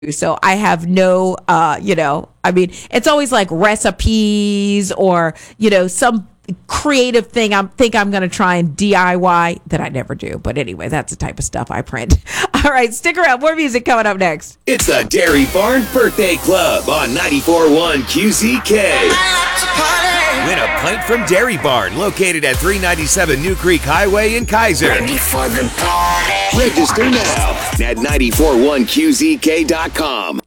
So I have no, I mean, it's always like recipes or, some creative thing I'm going to try and DIY that I never do. But anyway, that's the type of stuff I print. All right, stick around. More music coming up next. It's the Dairy Barn Birthday Club on 94.1 QZK. Win a pint from Dairy Barn, located at 397 New Creek Highway in Kaiser. Ready for the party. Register now at 941QZK.com.